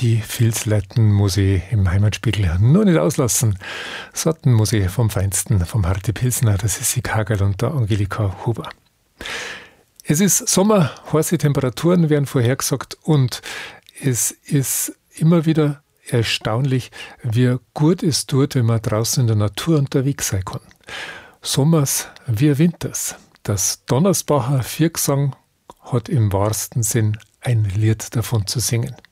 Die Filzleiten muss ich im Heimatspiegel nur nicht auslassen. Sorten muss ich vom Feinsten, vom Harte Pilsner, das ist die Kagerl und der Angelika Huber. Es ist Sommer, heiße Temperaturen werden vorhergesagt und es ist immer wieder erstaunlich, wie gut es tut, wenn man draußen in der Natur unterwegs sein kann. Sommers wie Winters. Das Donnersbacher Viergesang hat im wahrsten Sinn ein Lied davon zu singen.